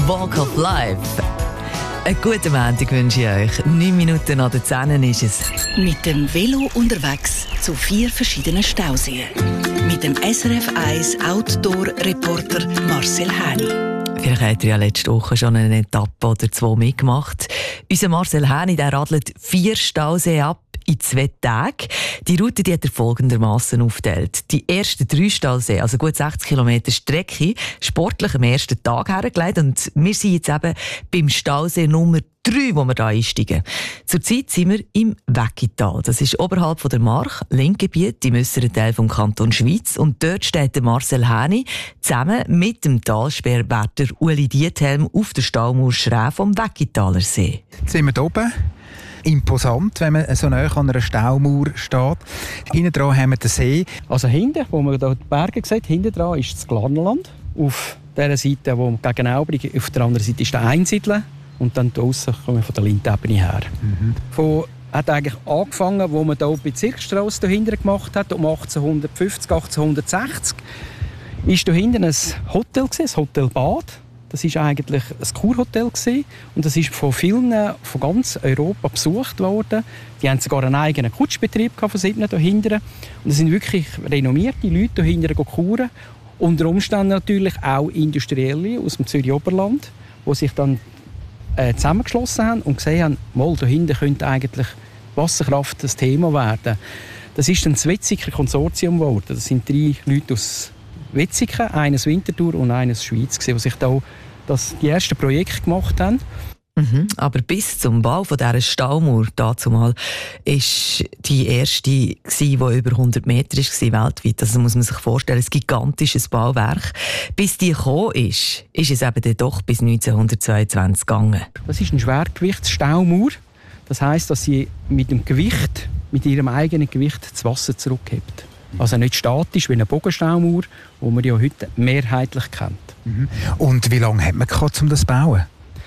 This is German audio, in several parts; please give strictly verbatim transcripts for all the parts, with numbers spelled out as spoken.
Walk of Life. Einen guten Montag wünsche ich euch. Neun Minuten nach der zehn ist es. Mit dem Velo unterwegs zu vier verschiedenen Stauseen. Mit dem S R F eins Outdoor-Reporter Marcel Häni. Vielleicht habt ihr ja letzte Woche schon eine Etappe oder zwei mitgemacht. Unser Marcel Häni, der radelt vier Stauseen ab in zwei Tagen. Die Route die hat er folgendermaßen aufgeteilt. Die ersten drei Stauseen, also gut sechzig Kilometer Strecke, sportlich am ersten Tag hergelegt. Und wir sind jetzt eben beim Stausee Nummer drei, wo wir hier einsteigen. Zurzeit sind wir im Weckital. Das ist oberhalb von der March, Linkgebiet, im äusseren Teil vom Kanton Schwyz. Und dort steht der Marcel Häni zusammen mit dem Talsperrwärter Uli Diethelm auf der Staumauer Schräh vom Weckitaler See. Jetzt sind wir hier oben. Imposant, wenn man so nah an einer Staumauer steht. Hinten dran haben wir den See. Also hinten, wo man hier die Berge sieht, hinten dran ist das Glarnerland. Auf der Seite, wo gegen Aubring, auf der anderen Seite ist der Einsiedeln. Und dann draussen kommen wir von der Lindebene her. Mhm. Von hat eigentlich angefangen, wo man hier die Bezirksstrasse dahinter gemacht hat, um achtzehnhundertfünfzig, achtzehnhundertsechzig. Ist hier hinten ein Hotel, ein Hotel Bad. Das war eigentlich ein Kurhotel und das ist von vielen von ganz Europa besucht worden. Die haben sogar einen eigenen Kutschbetrieb von sieben hier hinten. Und es sind wirklich renommierte Leute hier hinten kuren. Unter Umständen natürlich auch Industrielle aus dem Zürich Oberland, die sich dann äh, zusammengeschlossen haben und gesehen haben, mal, hier hinten könnte eigentlich Wasserkraft das Thema werden. Das ist dann das Wetzikon Konsortium geworden. Das sind drei Leute aus Wetzikon, eines Winterthur und eines Schweiz, die sich da das, die ersten Projekte gemacht haben. Mhm, aber bis zum Bau von dieser Staumauer dazumal ist die erste, die über hundert Meter war weltweit. Also muss man sich vorstellen, ein gigantisches Bauwerk. Bis die gekommen ist, ist es eben dann doch bis neunzehnhundertzweiundzwanzig gegangen. Das ist eine Schwergewichtsstaumauer. Das heisst, dass sie mit dem Gewicht, mit ihrem eigenen Gewicht das Wasser zurückhebt. Also nicht statisch wie eine Bogenstaumauer, die man ja heute mehrheitlich kennt. Mhm. Und wie lange hat man gehabt, um das zu bauen?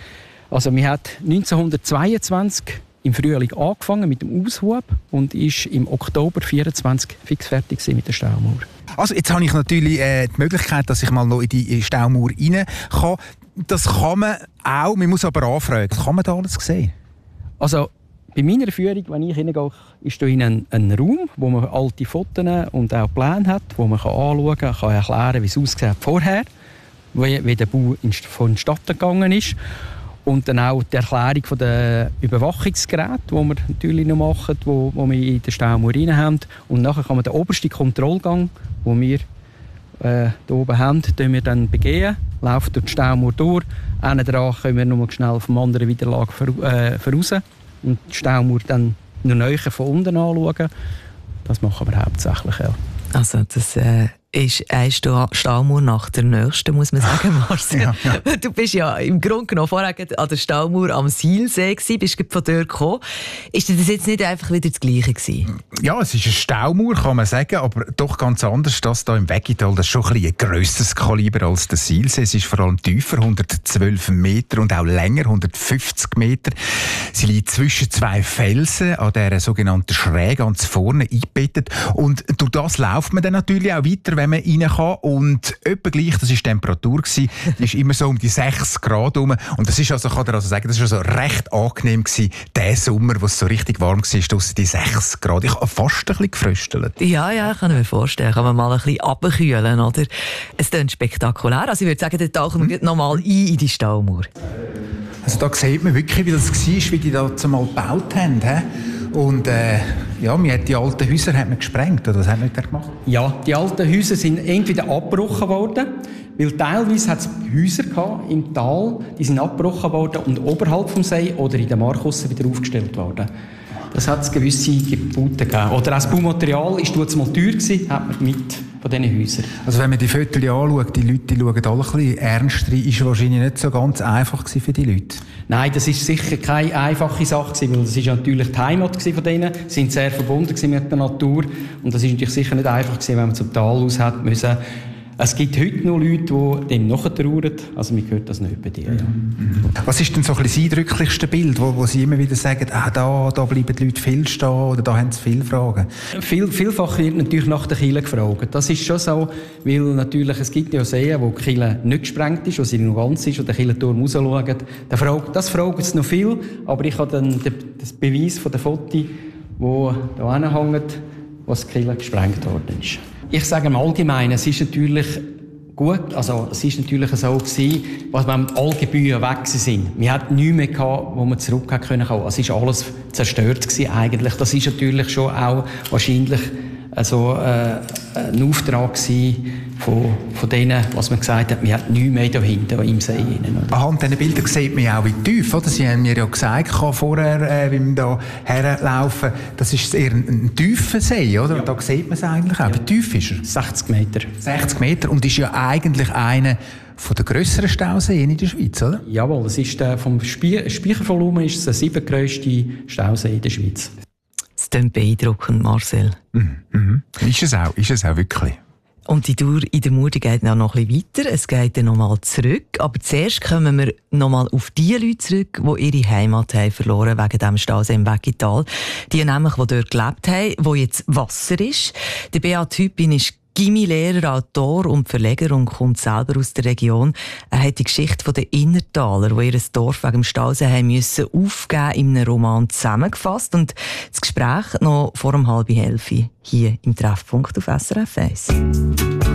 Also man hat neunzehnhundertzweiundzwanzig im Frühling angefangen mit dem Aushub und ist im Oktober vierundzwanzig fix fertig mit der Staumauer. Also jetzt habe ich natürlich äh, die Möglichkeit, dass ich mal noch in die Staumauer rein kann. Das kann man auch, man muss aber anfragen. Was kann man da alles sehen? Also bei meiner Führung, wenn ich hineingehe, ist hier ein, ein Raum, wo man alte Fotos und auch Pläne hat, wo man anschauen kann, kann erklären, wie es aussieht vorher, wie, wie der Bau vonstatten gegangen ist. Und dann auch die Erklärung von der Überwachungsgeräte, die wir natürlich noch machen, die wo, wo wir in der Staumauer rein haben. Und nachher kann man den obersten Kontrollgang, den wir äh, hier oben haben, wir dann begehen, laufen durch die Staumauer durch. Hinten dran können wir noch schnell vom anderen Widerlager äh, voraus. Und die Staumauer dann noch näher von unten anschauen. Das machen wir hauptsächlich, ja. Also das äh, ist eine Staumauer nach der nächsten, muss man sagen, Marcel. ja, ja. Du bist ja im Grunde genommen vorher an der Staumauer am Sihlsee gewesen, bist von dort gekommen. Ist das jetzt nicht einfach wieder das Gleiche gewesen? Ja, es ist eine Staumauer, kann man sagen, aber doch ganz anders. Das hier im Weggital, das ist schon ein, ein grösseres Kaliber als der Sihlsee. Es ist vor allem tiefer, hundertzwölf Meter und auch länger, hundertfünfzig Meter. Sie liegt zwischen zwei Felsen an dieser sogenannten Schräge ganz vorne eingebettet. Und durch das läuft man dann natürlich auch weiter, wenn man rein kann. Und etwa gleich, das war die Temperatur, die ist immer so um die sechs Grad herum. Und das ist also, kann ich also sagen, das war also recht angenehm gewesen, der Sommer, wo es so richtig warm war, draussen die sechs Grad. Ich habe fast ein bisschen gefröstelt. Ja, ja, kann ich mir vorstellen. Kann man mal ein bisschen runterkühlen, oder? Es klingt spektakulär. Also ich würde sagen, dann tauchen wir hm? noch mal ein in die Staumauer. Also da sieht man wirklich, wie das war, wie die das mal gebaut haben. He? Und äh, ja, man hat die alten Häuser hat man gesprengt, oder was hat man da gemacht? Ja, die alten Häuser sind entweder abgebrochen worden, weil teilweise hat es Häuser gehabt im Tal, die sind abgebrochen worden und oberhalb vom See oder in den Markussen wieder aufgestellt worden. Das hat es gewisse Gebote gegeben. Oder auch das Baumaterial ist mal teuer gewesen, hat man mit von diesen Häusern. Also wenn man die Fotos anschaut, die Leute die schauen alle ein bisschen ernst rein, ist wahrscheinlich nicht so ganz einfach gewesen für die Leute. Nein, das ist sicher keine einfache Sache gewesen, weil das ist natürlich die Heimat von denen, sie sind sehr verbunden mit der Natur und das ist natürlich sicher nicht einfach gewesen, wenn man zum Tal aus hat müssen Es gibt heute noch Leute, die dem nachtrauern. Also man hört das nicht bei dir. Ja. Was ist denn so ein bisschen das eindrücklichste Bild, wo, wo Sie immer wieder sagen, ah, da, da bleiben die Leute viel stehen oder da haben sie viele Fragen? Viel, vielfach wird natürlich nach der Kirche gefragt. Das ist schon so, weil natürlich, es gibt ja Seen, wo die Kirche nicht gesprengt ist, wo sie noch ganz ist und der Kirchenturm rausschaut. Das fragen sie noch viel, aber ich habe dann den Beweis von der Fotos, die hier hängt, was die Kirche gesprengt worden ist. Ich sage im Allgemeinen, es ist natürlich gut, also es ist natürlich so gewesen, was wir mit all Gebühren weg sind. Wir hatten nichts mehr gehabt, wo wir zurück können kommen. Es ist alles zerstört gewesen eigentlich. Das ist natürlich schon auch wahrscheinlich also, äh, ein Auftrag von, von denen, was man gesagt hat, wir hatten nichts mehr da hinten im See. Anhand dieser Bilder sieht man ja auch, wie tief, oder? Sie haben mir ja gesagt vorher, äh, wie wir da herlaufen, das ist eher ein, ein tiefer See, oder? Ja. Da sieht man es eigentlich auch. Ja. Wie tief ist er? sechzig Meter. sechzig Meter und ist ja eigentlich einer von den grösseren Stauseen in der Schweiz, oder? Jawohl, es ist, äh, vom Spie- Speichervolumen ist es der siebtgrösste Stausee in der Schweiz. Das klingt beeindruckend, Marcel. Mhm. Mhm. Ist es auch, ist es auch wirklich. Und die Tour in der Murten geht noch ein bisschen weiter. Es geht dann nochmal zurück. Aber zuerst kommen wir nochmal auf die Leute zurück, die ihre Heimat haben verloren wegen dem Stausee im Weggital. Die nämlich, die dort gelebt haben, wo jetzt Wasser ist. Der Beat Hüppin ist Gimmi-Lehrer, Autor und Verleger und kommt selber aus der Region. Er hat die Geschichte der Innertaler, die ihr Dorf wegen dem Stausee haben müssen, aufgeben in einem Roman zusammengefasst. Und das Gespräch noch vor um halb elf hier im Treffpunkt auf S R F eins.